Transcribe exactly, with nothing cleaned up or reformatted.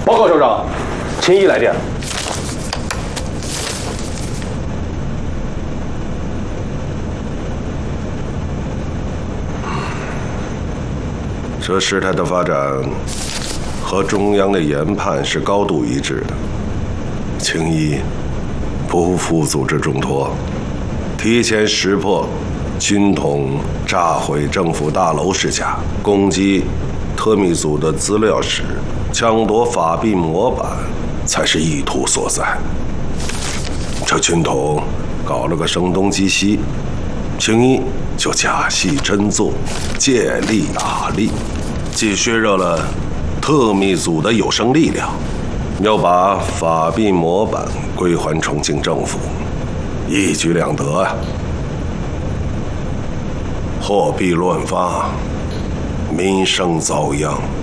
报告首长，秦毅来电。 这事态的发展和中央的研判是高度一致的。青衣不负组织重托，提前识破军统炸毁政府大楼事假，攻击特密组的资料室，抢夺法币模板，才是意图所在。这军统搞了个声东击西，青衣就假戏真做，借力打力，既削弱了特密组的有生力量，又把法币模板归还重庆政府，一举两得啊！货币乱发，民生遭殃。